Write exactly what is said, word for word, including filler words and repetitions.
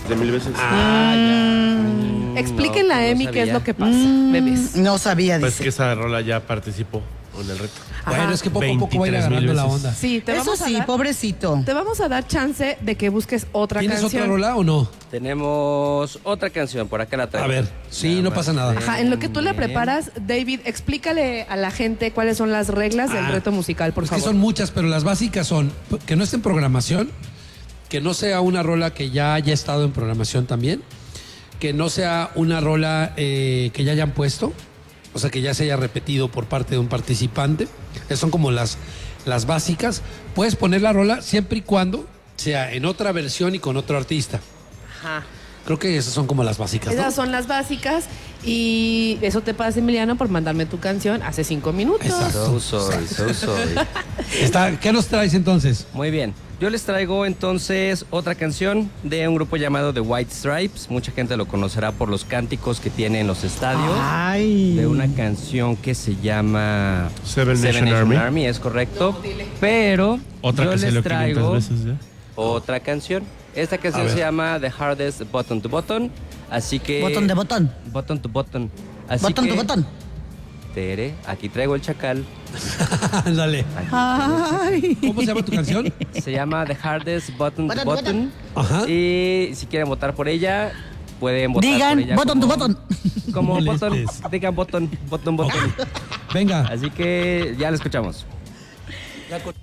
de mil veces. Ah, Mm. Explíquenle a no Emi sabía. qué es lo que pasa, Mm, bebés. No sabía, Pues dice. que esa rola ya participó en el reto. Bueno, Ajá. es que poco a poco va a ir veintitrés mil agarrando la veces. onda. Sí, te Eso vamos a sí, dar, pobrecito. te vamos a dar chance de que busques otra ¿Tienes canción. otra rola o no? Tenemos otra canción, por acá la traigo. Ah, Eh, pues, mm, eh, eh, mm, Ah, mm, pues, mm, este, mm, Ajá, en lo que tú la preparas, David, explícale a la gente cuáles son las reglas del reto musical, por Es favor. que son muchas, pero las básicas son que no esté en programación, que no sea una rola que ya haya estado en programación también, que no sea una rola eh, que ya hayan puesto, o sea, que ya se haya repetido por parte de un participante. Esas son como las, las básicas. Puedes poner la rola siempre y cuando sea en otra versión y con otro artista. Ajá. Creo que esas son como las básicas, ¿no? Esas son las básicas y eso te pasa, Emiliano, por mandarme tu canción hace cinco minutos. Exacto. So sorry, so sorry. Está, ¿qué nos traes entonces? Muy bien. Yo les traigo entonces otra canción de un grupo llamado The White Stripes. Mucha gente lo conocerá por los cánticos que tiene en los estadios. Ay. De una canción que se llama Seven Nation Army. es correcto. Pero Otra yo que se les lo traigo quinientas veces, ¿eh? otra canción. Esta canción ver. se llama The Hardest Button to Button. Así que... Botón de botón. Button to Button. Así Botón que, de botón. Tere, aquí traigo el chacal. Dale. Ay. ¿Cómo se llama tu canción? Se llama The Hardest Button to Button to Button. Ajá. Y si quieren votar por ella, pueden votar Digan, por ella. botón to como- botón. Como No botón. molestes. Digan botón, botón, botón. Venga. Así que ya la escuchamos. Ya con-